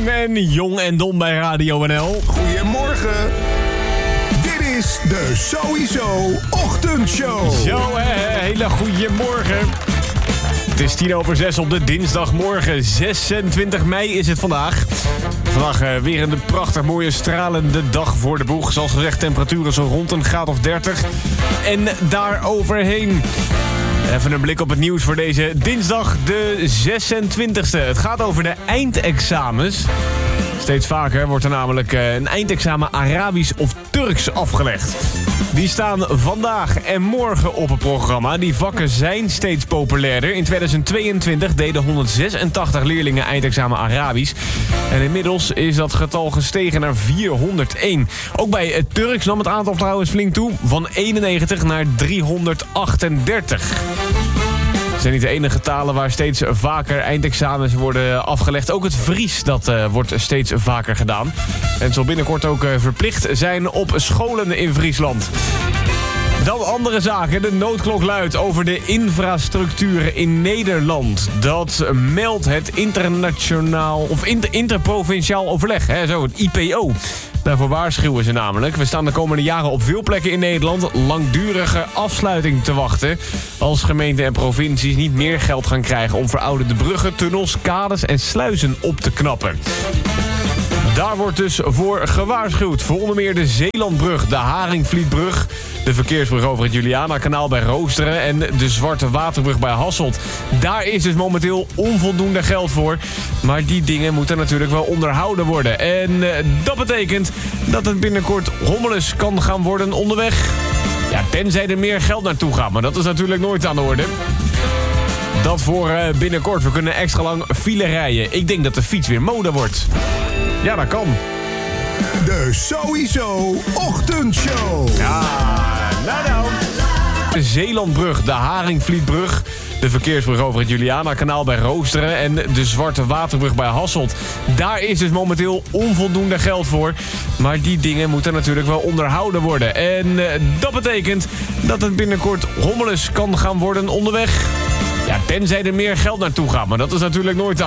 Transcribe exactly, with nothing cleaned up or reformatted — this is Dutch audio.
Teun en Jong en Dom bij Radio N L. Goedemorgen. Dit is de Sowieso Ochtendshow. Zo, hè, hele goede morgen. Het is tien over zes op de dinsdagmorgen. zesentwintig mei is het vandaag. Vandaag uh, weer een prachtig mooie stralende dag voor de boeg. Zoals gezegd, temperaturen zo rond een graad of dertig. En daar overheen. Even een blik op het nieuws voor deze dinsdag, de zesentwintigste. Het gaat over de eindexamens. Steeds vaker wordt er namelijk een eindexamen Arabisch of Turks afgelegd. Die staan vandaag en morgen op het programma. Die vakken zijn steeds populairder. In tweeduizend tweeëntwintig deden honderdzesentachtig leerlingen eindexamen Arabisch. En inmiddels is dat getal gestegen naar vierhonderdéén. Ook bij het Turks nam het aantal trouwens flink toe. Van eenennegentig naar driehonderdachtendertig. Het zijn niet de enige talen waar steeds vaker eindexamens worden afgelegd. Ook het Fries, dat uh, wordt steeds vaker gedaan. En het zal binnenkort ook uh, verplicht zijn op scholen in Friesland. Dan andere zaken. De noodklok luidt over de infrastructuur in Nederland. Dat meldt het internationaal of inter- interprovinciaal overleg, hè, zo, het I P O. Daarvoor waarschuwen ze namelijk. We staan de komende jaren op veel plekken in Nederland langdurige afsluiting te wachten. Als gemeenten en provincies niet meer geld gaan krijgen om verouderde bruggen, tunnels, kades en sluizen op te knappen. Daar wordt dus voor gewaarschuwd. Voor onder meer de Zeelandbrug, de Haringvlietbrug, de verkeersbrug over het Julianakanaal bij Roosteren en de Zwarte Waterbrug bij Hasselt. Daar is dus momenteel onvoldoende geld voor. Maar die dingen moeten natuurlijk wel onderhouden worden. En uh, dat betekent dat het binnenkort hommeles kan gaan worden onderweg. Ja, tenzij er meer geld naartoe gaat, maar dat is natuurlijk nooit aan de orde. Dat voor uh, binnenkort. We kunnen extra lang file rijden. Ik denk dat de fiets weer mode wordt. Ja, dat kan. De Sowieso Ochtendshow. Ja, nou nou. De Zeelandbrug, de Haringvlietbrug, de verkeersbrug over het Julianakanaal bij Roosteren en de Zwarte Waterbrug bij Hasselt. Daar is dus momenteel onvoldoende geld voor. Maar die dingen moeten natuurlijk wel onderhouden worden. En uh, dat betekent dat het binnenkort hommeles kan gaan worden onderweg. Ja, tenzij er meer geld naartoe gaat, maar dat is natuurlijk nooit aan.